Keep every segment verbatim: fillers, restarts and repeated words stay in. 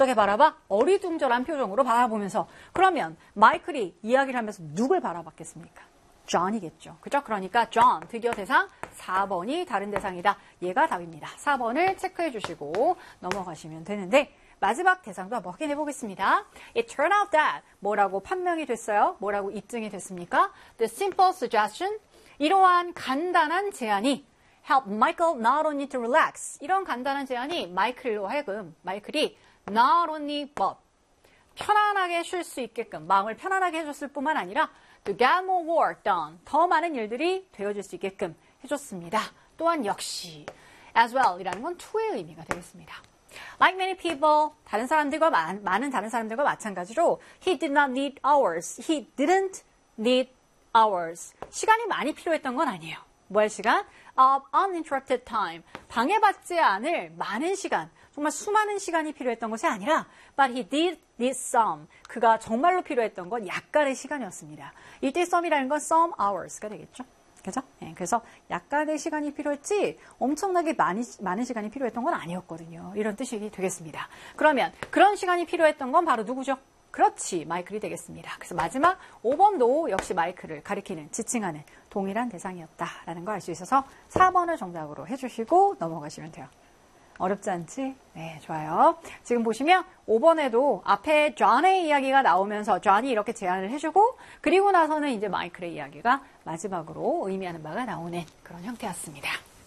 어떻게 바라봐? 어리둥절한 표정으로 바라보면서. 그러면 마이클이 이야기를 하면서 누굴 바라봤겠습니까? 존이겠죠. 그죠? 그러니까 존, 드디어 대상 사 번이 다른 대상이다. 얘가 답입니다. 사 번을 체크해 주시고 넘어가시면 되는데 마지막 대상도 한번 확인해 보겠습니다. It turned out that 뭐라고 판명이 됐어요? 뭐라고 입증이 됐습니까? The simple suggestion, 이러한 간단한 제안이 help Michael not only to relax. 이런 간단한 제안이 마이클로 하여금 마이클이 not only but 편안하게 쉴 수 있게끔 마음을 편안하게 해줬을 뿐만 아니라 to get more work done. 더 많은 일들이 되어질 수 있게끔 해줬습니다. 또한 역시 as well 이라는 건 to의 의미가 되겠습니다. Like many people, 다른 사람들과 많은 다른 사람들과 마찬가지로 he did not need hours. He didn't need hours. 시간이 많이 필요했던 건 아니에요. 뭐 할 시간? Of uninterrupted time. 방해받지 않을 많은 시간, 정말 수많은 시간이 필요했던 것이 아니라 but he did need some. 그가 정말로 필요했던 건 약간의 시간이었습니다. 이때 some이라는 건 some hours가 되겠죠. 그죠? 네, 그래서 약간의 시간이 필요했지 엄청나게 많이, 많은 시간이 필요했던 건 아니었거든요. 이런 뜻이 되겠습니다. 그러면 그런 시간이 필요했던 건 바로 누구죠? 그렇지, 마이클이 되겠습니다. 그래서 마지막 오 번도 역시 마이클을 가리키는, 지칭하는 동일한 대상이었다라는 걸 알 수 있어서 사 번을 정답으로 해주시고 넘어가시면 돼요. 어렵지 않지? 네, 좋아요. 지금 보시면 오 번에도 앞에 존의 이야기가 나오면서 존이 이렇게 제안을 해주고 그리고 나서는 이제 마이클의 이야기가 마지막으로 의미하는 바가 나오는 그런 형태였습니다.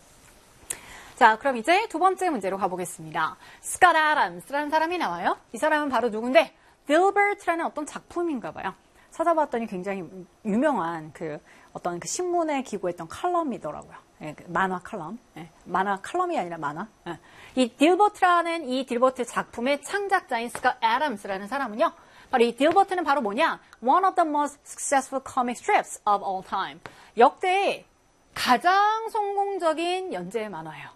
자, 그럼 이제 두 번째 문제로 가보겠습니다. 스캇 애덤스라는 사람이 나와요. 이 사람은 바로 누군데? 딜버트라는 어떤 작품인가 봐요. 찾아봤더니 굉장히 유명한 그 어떤 그 신문에 기고했던 칼럼이더라고요. 예, 그 만화 칼럼. 예, 만화 칼럼이 아니라 만화. 예. 이 딜버트라는 이 딜버트 작품의 창작자인 스캇 애덤스라는 사람은요. 바로 이 딜버트는 바로 뭐냐? One of the most successful comic strips of all time. 역대의 가장 성공적인 연재 만화예요.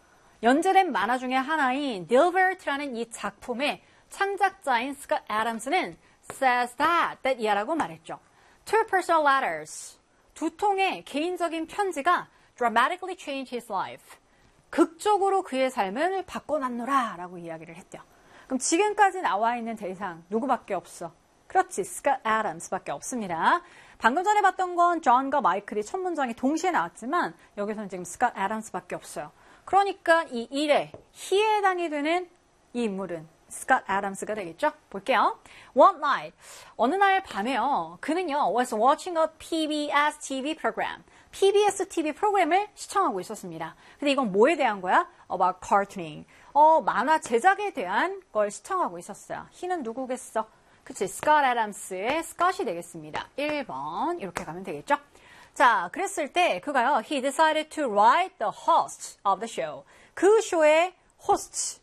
연재된 만화 중에 하나인 딜버트라는 이 작품의 창작자인 스캇 애덤스는 says that, that 이하라고 말했죠. Two personal letters. 두 통의 개인적인 편지가 dramatically changed his life. 극적으로 그의 삶을 바꿔놨노라 라고 이야기를 했대요. 그럼 지금까지 나와 있는 대상 누구밖에 없어? 그렇지, 스캇 애덤스밖에 없습니다. 방금 전에 봤던 건 존과 마이클이 첫 문장이 동시에 나왔지만 여기서는 지금 스캇 애덤스밖에 없어요. 그러니까 이 일에 he에 해당이 되는 이 인물은 스캇 애덤스가 되겠죠? 볼게요. One night, 어느 날 밤에요. 그는요, was watching a 피비에스 티비 program. 피비에스 티비 프로그램을 시청하고 있었습니다. 근데 이건 뭐에 대한 거야? About cartooning. 어, 만화 제작에 대한 걸 시청하고 있었어요. he는 누구겠어? 그치, 스캇 애덤스의 스캇이 되겠습니다. 일 번 이렇게 가면 되겠죠? 자, 그랬을 때 그가요, he decided to write the host of the show. 그 쇼의 호스트,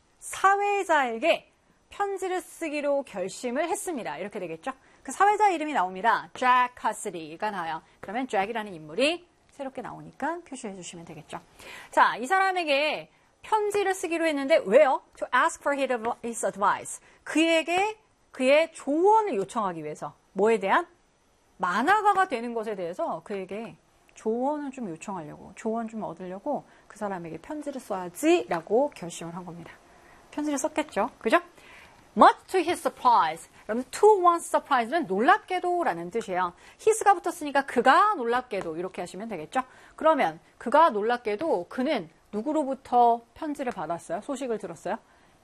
사회자에게 편지를 쓰기로 결심을 했습니다. 이렇게 되겠죠? 그 사회자 이름이 나옵니다. 잭 카시디가 나와요. 그러면 잭이라는 인물이 새롭게 나오니까 표시해 주시면 되겠죠. 자, 이 사람에게 편지를 쓰기로 했는데 왜요? To ask for his advice. 그에게 그의 조언을 요청하기 위해서. 뭐에 대한? 만화가가 되는 것에 대해서 그에게 조언을 좀 요청하려고, 조언 좀 얻으려고 그 사람에게 편지를 써야지 라고 결심을 한 겁니다. 편지를 썼겠죠. 그죠? Much to his surprise. 여러분, to one's surprise는 놀랍게도 라는 뜻이에요. his가 붙었으니까 그가 놀랍게도 이렇게 하시면 되겠죠. 그러면 그가 놀랍게도 그는 누구로부터 편지를 받았어요? 소식을 들었어요?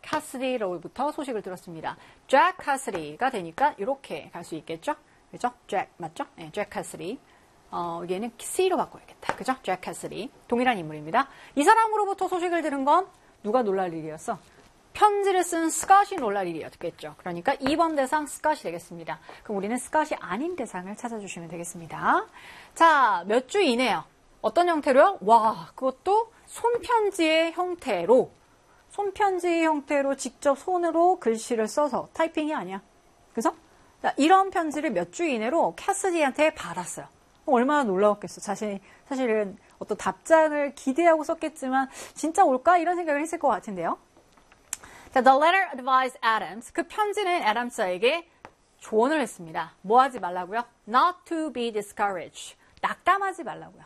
카시디로부터 소식을 들었습니다. 잭 카시디가 되니까 이렇게 갈 수 있겠죠. 그죠? 잭 맞죠? 네, 잭 카시디. 어, 여기에는 C로 바꿔야겠다. 그죠? 잭 카시디. 동일한 인물입니다. 이 사람으로부터 소식을 들은 건 누가 놀랄 일이었어? 편지를 쓴 스캇이 놀랄 일이었겠죠. 그러니까 이 번 대상 스캇이 되겠습니다. 그럼 우리는 스캇이 아닌 대상을 찾아주시면 되겠습니다. 자, 몇 주 이내요. 어떤 형태로요? 와, 그것도 손편지의 형태로, 손편지의 형태로 직접 손으로 글씨를 써서, 타이핑이 아니야. 그죠? 자, 이런 편지를 몇 주 이내로 캐시디한테 받았어요. 얼마나 놀라웠겠어. 사실, 사실은 어떤 답장을 기대하고 썼겠지만 진짜 올까? 이런 생각을 했을 것 같은데요. 자, the letter advised Adams. 그 편지는 애덤스에게 조언을 했습니다. 뭐 하지 말라고요? Not to be discouraged. 낙담하지 말라고요.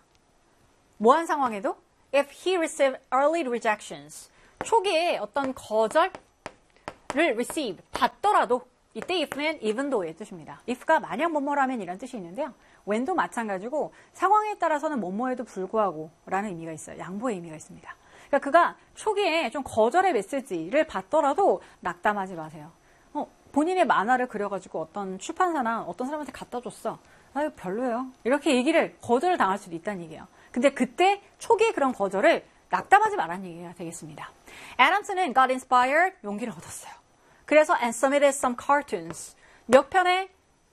뭐한 상황에도? If he received early rejections. 초기에 어떤 거절, receive, 받더라도 이때 if는 even though의 뜻입니다. if가 만약 뭐뭐라면 이란 뜻이 있는데요. when도 마찬가지고 상황에 따라서는 뭐뭐에도 불구하고 라는 의미가 있어요. 양보의 의미가 있습니다. 그러니까 그가 초기에 좀 거절의 메시지를 받더라도 낙담하지 마세요. 어, 본인의 만화를 그려가지고 어떤 출판사나 어떤 사람한테 갖다 줬어. 아유 별로예요. 이렇게 얘기를 거절을 당할 수도 있다는 얘기예요. 근데 그때 초기에 그런 거절을 낙담하지 말라는 얘기가 되겠습니다. 애덤스는 got inspired, 용기를 얻었어요. 그래서 and submitted some cartoons, 몇 편의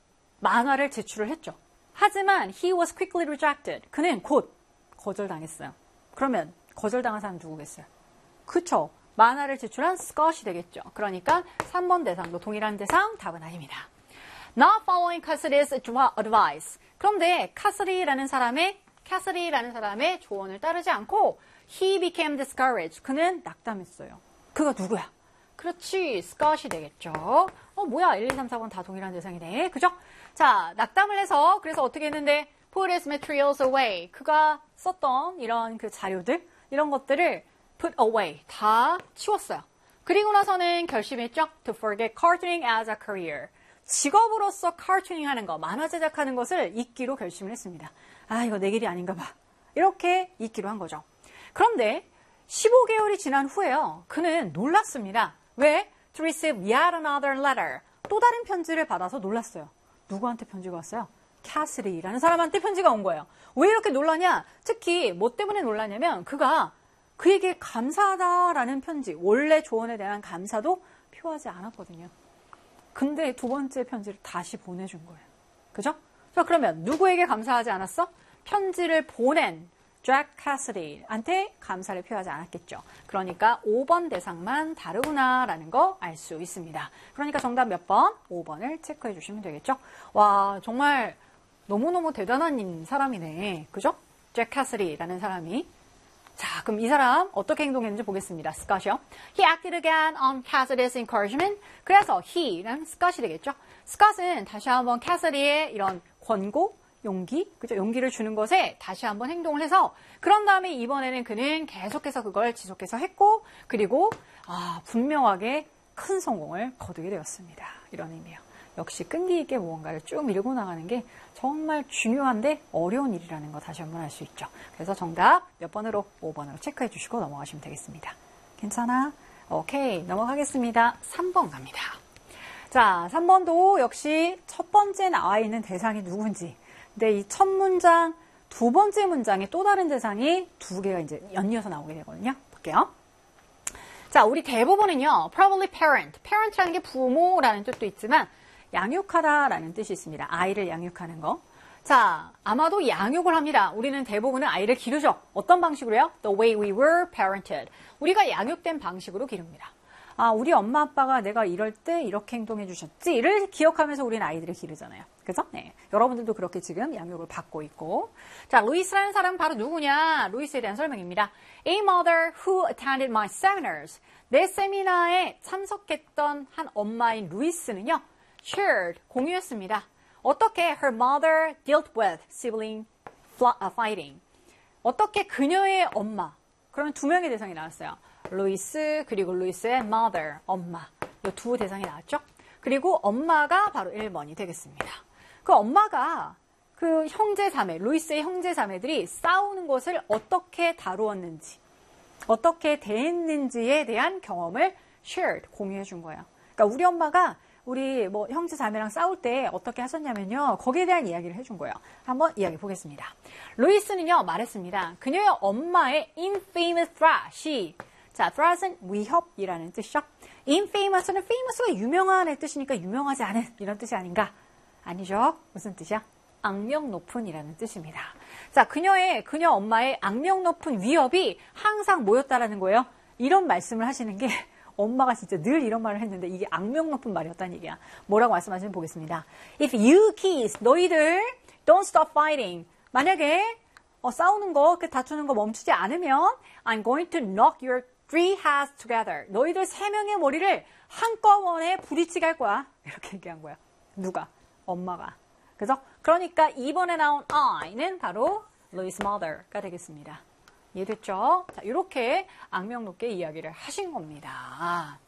만화를 제출을 했죠. 하지만 he was quickly rejected. 그는 곧 거절당했어요. 그러면 거절당한 사람 누구겠어요? 그쵸. 만화를 제출한 스콧이 되겠죠. 그러니까 삼 번 대상도 동일한 대상, 답은 아닙니다. Not following Cassidy's advice. 그런데 카시디라는 사람의 캐시디라는 사람의 조언을 따르지 않고 he became discouraged. 그는 낙담했어요. 그가 누구야? 그렇지, 스콧이 되겠죠. 어, 뭐야, 일, 이, 삼, 사 번 다 동일한 대상이네. 그죠? 자, 낙담을 해서, 그래서 어떻게 했는데, put his materials away. 그가 썼던 이런 그 자료들, 이런 것들을 put away. 다 치웠어요. 그리고 나서는 결심했죠. to forget cartooning as a career. 직업으로서 카르투닝 하는 거, 만화 제작하는 것을 잊기로 결심을 했습니다. 아, 이거 내 길이 아닌가 봐. 이렇게 잊기로 한 거죠. 그런데 십오 개월이 지난 후에요. 그는 놀랐습니다. 왜? To receive yet another letter. 또 다른 편지를 받아서 놀랐어요. 누구한테 편지가 왔어요? 캐시디라는 사람한테 편지가 온 거예요. 왜 이렇게 놀라냐? 특히 뭐 때문에 놀라냐면 그가 그에게 감사하다라는 편지, 원래 조언에 대한 감사도 표하지 않았거든요. 근데 두 번째 편지를 다시 보내준 거예요. 그죠? 자, 그러면 누구에게 감사하지 않았어? 편지를 보낸 잭 캐시디한테 감사를 표하지 않았겠죠. 그러니까 오 번 대상만 다르구나라는 거 알 수 있습니다. 그러니까 정답 몇 번? 오 번을 체크해 주시면 되겠죠. 와, 정말 너무너무 대단한 사람이네. 그죠? 잭 캐시디라는 사람이. 자, 그럼 이 사람 어떻게 행동했는지 보겠습니다. 스콧이요. He acted again on Cassidy's encouragement. 그래서 he는 스콧이 되겠죠. 스콧은 다시 한번 캐시디의 이런 권고, 용기, 그죠? 용기를 주는 것에 다시 한번 행동을 해서 그런 다음에 이번에는 그는 계속해서 그걸 지속해서 했고 그리고 아, 분명하게 큰 성공을 거두게 되었습니다. 이런 의미예요. 역시 끈기 있게 무언가를 쭉 밀고 나가는 게 정말 중요한데 어려운 일이라는 거 다시 한번 알 수 있죠. 그래서 정답 몇 번으로? 오 번으로 체크해 주시고 넘어가시면 되겠습니다. 괜찮아? 오케이, 넘어가겠습니다. 삼 번 갑니다. 자, 삼 번도 역시 첫 번째 나와 있는 대상이 누군지. 근데 이 첫 문장, 두 번째 문장에 또 다른 대상이 두 개가 이제 연이어서 나오게 되거든요. 볼게요. 자, 우리 대부분은요, probably parent. parent라는 게 부모라는 뜻도 있지만, 양육하다라는 뜻이 있습니다. 아이를 양육하는 거. 자, 아마도 양육을 합니다. 우리는 대부분은 아이를 기르죠. 어떤 방식으로요? The way we were parented. 우리가 양육된 방식으로 기릅니다. 아, 우리 엄마 아빠가 내가 이럴 때 이렇게 행동해 주셨지를 기억하면서 우리는 아이들을 기르잖아요. 그죠? 네. 여러분들도 그렇게 지금 양육을 받고 있고. 자, 루이스라는 사람은 바로 누구냐? 루이스에 대한 설명입니다. A mother who attended my seminars. 내 세미나에 참석했던 한 엄마인 루이스는요. shared, 공유했습니다. 어떻게 her mother dealt with sibling fighting. 어떻게 그녀의 엄마. 그러면 두 명의 대상이 나왔어요. 루이스 그리고 루이스의 mother, 엄마. 이 두 대상이 나왔죠. 그리고 엄마가 바로 일 번이 되겠습니다. 그 엄마가 그 형제 자매, 루이스의 형제 자매들이 싸우는 것을 어떻게 다루었는지, 어떻게 대했는지에 대한 경험을 shared, 공유해 준 거예요. 그러니까 우리 엄마가 우리 뭐 형제 자매랑 싸울 때 어떻게 하셨냐면요. 거기에 대한 이야기를 해준 거예요. 한번 이야기 보겠습니다. 루이스는요, 말했습니다. 그녀의 엄마의 infamous threat이, 자, threat은 위협이라는 뜻이죠. infamous는 famous가 유명한의 뜻이니까 유명하지 않은 이런 뜻이 아닌가? 아니죠. 무슨 뜻이야? 악명 높은이라는 뜻입니다. 자, 그녀의, 그녀 엄마의 악명 높은 위협이 항상 뭐였다라는 거예요? 이런 말씀을 하시는 게 엄마가 진짜 늘 이런 말을 했는데 이게 악명 높은 말이었다는 얘기야. 뭐라고 말씀하시면 보겠습니다. If you kids, 너희들 don't stop fighting. 만약에 어, 싸우는 거, 그 다투는 거 멈추지 않으면 I'm going to knock your three heads together. 너희들 세 명의 머리를 한꺼번에 부딪히게 할 거야. 이렇게 얘기한 거야. 누가? 엄마가. 그죠? 그러니까 이번에 나온 I는 바로 Louis' mother가 되겠습니다. 이해됐죠? 자, 이렇게 악명 높게 이야기를 하신 겁니다.